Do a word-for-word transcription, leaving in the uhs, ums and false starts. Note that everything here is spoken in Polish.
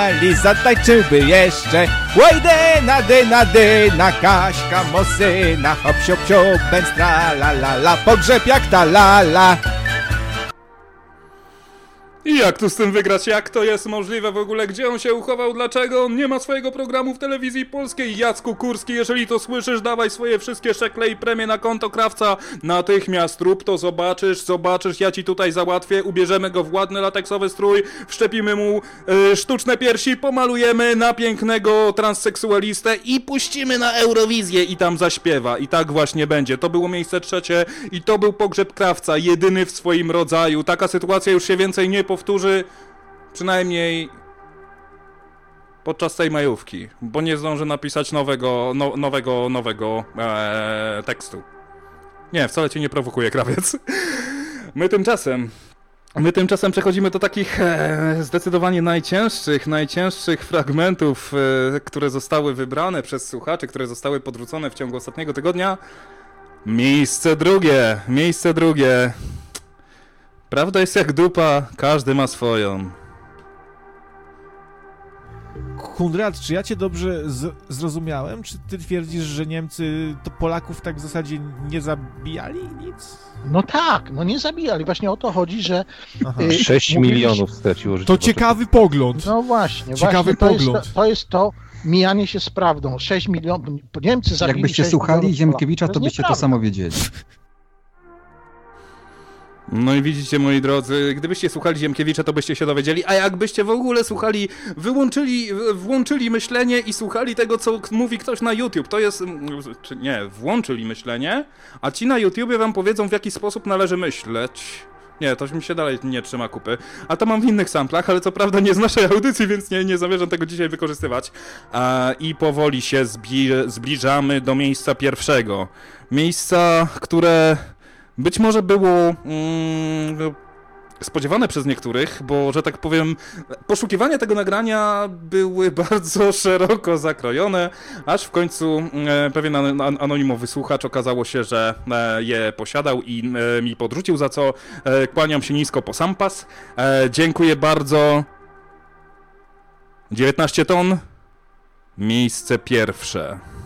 zaśpiewali, zatańczyłby jeszcze. Łajdyna, dyna, dyna, Kaśka, Mosyna, hop, siop, siop, bęc, tra, la, la, la, pogrzeb jak ta lala. I jak tu z tym wygrać? Jak to jest możliwe w ogóle? Gdzie on się uchował? Dlaczego on nie ma swojego programu w telewizji polskiej? Jacku Kurski, jeżeli to słyszysz, dawaj swoje wszystkie szekle i premie na konto Krawca. Natychmiast rób to, zobaczysz, zobaczysz, ja ci tutaj załatwię. Ubierzemy go w ładny lateksowy strój, wszczepimy mu y, sztuczne piersi, pomalujemy na pięknego transseksualistę i puścimy na Eurowizję i tam zaśpiewa. I tak właśnie będzie. To było miejsce trzecie i to był pogrzeb Krawca, jedyny w swoim rodzaju. Taka sytuacja już się więcej nie powtórzy. powtórzy przynajmniej podczas tej majówki, bo nie zdąży napisać nowego, no, nowego, nowego ee, tekstu. Nie, wcale cię nie prowokuje, Krawiec. My tymczasem, my tymczasem przechodzimy do takich e, zdecydowanie najcięższych, najcięższych fragmentów, e, które zostały wybrane przez słuchaczy, które zostały podrzucone w ciągu ostatniego tygodnia. Miejsce drugie, miejsce drugie. Prawda jest jak dupa, każdy ma swoją. Konrad, czy ja cię dobrze z- zrozumiałem? Czy ty twierdzisz, że Niemcy to Polaków tak w zasadzie nie zabijali? Nic? No tak, no nie zabijali. Właśnie o to chodzi, że... Y, sześć milionów straciło życie. To ciekawy pogląd. No właśnie, Ciekawy właśnie to pogląd. Jest to, to jest to mijanie się z prawdą. sześć milionów... Niemcy zabili Jakbyście sześć słuchali milionów Ziemkiewicza, Polaków. to jest byście to nieprawda. samo wiedzieli. No i widzicie, moi drodzy, gdybyście słuchali Ziemkiewicza, to byście się dowiedzieli, a jakbyście w ogóle słuchali, wyłączyli, włączyli myślenie i słuchali tego, co mówi ktoś na YouTube, to jest, czy nie, włączyli myślenie, a ci na YouTubie wam powiedzą, w jaki sposób należy myśleć. Nie, to mi się dalej nie trzyma kupy. A to mam w innych samplach, ale co prawda nie z naszej audycji, więc nie, nie zamierzam tego dzisiaj wykorzystywać. A, I powoli się zbli- zbliżamy do miejsca pierwszego. Miejsca, które... Być może było mm, spodziewane przez niektórych, bo, że tak powiem, poszukiwania tego nagrania były bardzo szeroko zakrojone, aż w końcu e, pewien an- an- anonimowy słuchacz okazało się, że e, je posiadał i e, mi podrzucił, za co e, kłaniam się nisko po sam pas. E, dziękuję bardzo. dziewiętnaście ton. Miejsce pierwsze.